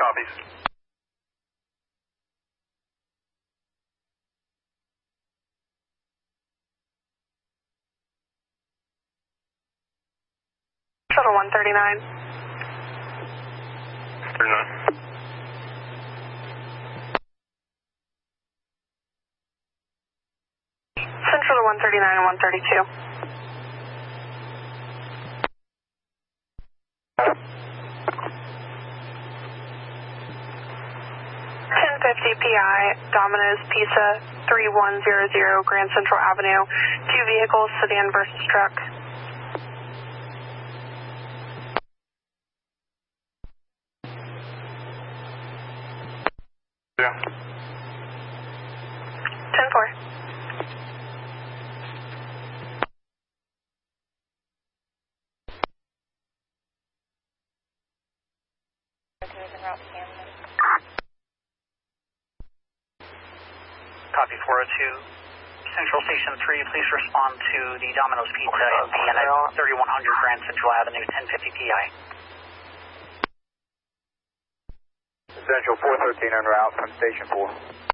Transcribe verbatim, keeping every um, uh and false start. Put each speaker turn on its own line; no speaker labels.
copies.
Shuttle one thirty-nine.
thirty-nine.
Central to one thirty-nine and one thirty-two. ten fifty P I, Domino's Pizza, three one zero zero Grand Central Avenue. Two vehicles, sedan versus truck.
Yeah.
ten four.
Copy four oh two. Central Station three, please respond to the Domino's Pizza in Vienna, thirty-one hundred Grand Central Avenue, ten fifty P I.
Central four thirteen en route from Station four.